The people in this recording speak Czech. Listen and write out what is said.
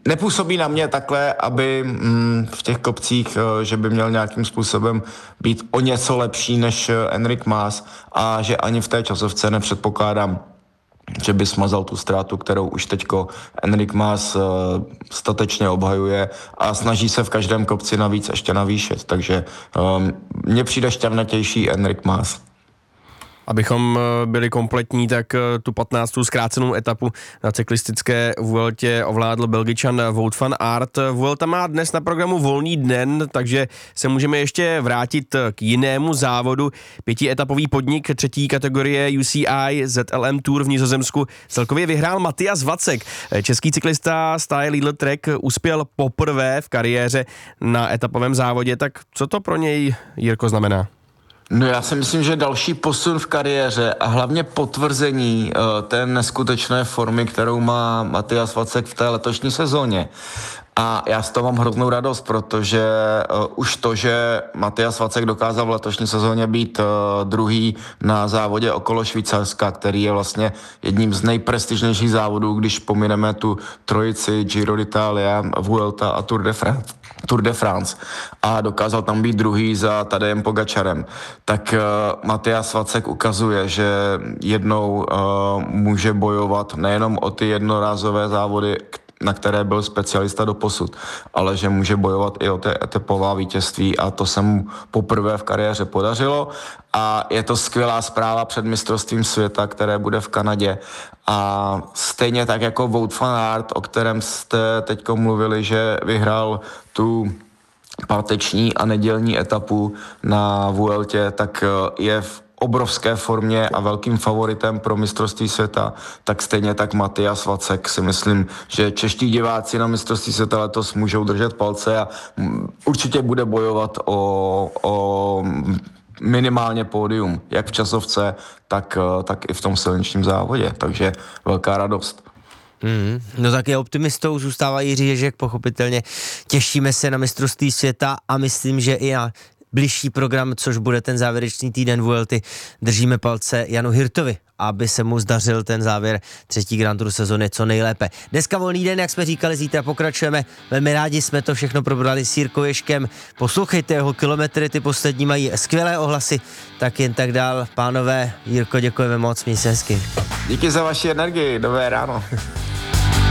nepůsobí na mě takhle, aby v těch kopcích, že by měl nějakým způsobem být o něco lepší než Enric Mas a že ani v té časovce nepředpokládám, že by smazal tu ztrátu, kterou už teďko Enric Mas statečně obhajuje a snaží se v každém kopci navíc ještě navýšit, takže mně přijde šťavnatější Enric Mas. Abychom byli kompletní, tak tu 15. zkrácenou etapu na cyklistické Vueltě ovládl Belgičan Wout van Aert. Vuelta má dnes na programu volný den, takže se můžeme ještě vrátit k jinému závodu. 5etapový podnik 3. kategorie UCI ZLM Tour v Nizozemsku celkově vyhrál Matthias Vacek. Český cyklista stáje Lidl Trek uspěl poprvé v kariéře na etapovém závodě, tak co to pro něj, Jirko, znamená? No já si myslím, že další posun v kariéře a hlavně potvrzení té neskutečné formy, kterou má Matthias Vacek v té letošní sezóně. A já z toho mám hroznou radost, protože už to, že Matthias Vacek dokázal v letošní sezóně být druhý na závodě okolo Švýcarska, který je vlastně jedním z nejprestižnějších závodů, když pomineme tu trojici Giro d'Italia, Vuelta a Tour de France a dokázal tam být druhý za Tadejem Pogačarem, tak Matthias Vacek ukazuje, že jednou může bojovat nejenom o ty jednorázové závody, na které byl specialista doposud, ale že může bojovat i o té etapová vítězství a to se mu poprvé v kariéře podařilo a je to skvělá zpráva před mistrovstvím světa, které bude v Kanadě a stejně tak jako Wout van Aert, o kterém jste teďko mluvili, že vyhrál tu páteční a nedělní etapu na Vueltě, tak je v obrovské formě a velkým favoritem pro mistrovství světa, tak stejně tak Matthias Vacek si myslím, že čeští diváci na mistrovství světa letos můžou držet palce a určitě bude bojovat o minimálně pódium, jak v časovce, tak i v tom silničním závodě, takže velká radost. No tak je optimistou, zůstává Jiří Ježek, pochopitelně těšíme se na mistrovství světa a myslím, že i na bližší program, což bude ten závěrečný týden Vuelty, držíme palce Janu Hirtovi, aby se mu zdařil ten závěr 3. Grand Tour sezony co nejlépe. Dneska volný den, jak jsme říkali, zítra pokračujeme. Velmi rádi jsme to všechno probrali s Jirkou Ježkem. Poslouchejte jeho kilometry, ty poslední mají skvělé ohlasy, tak jen tak dál. Pánové, Jirko, děkujeme moc, měj se hezky. Díky za vaši energii, dobré ráno.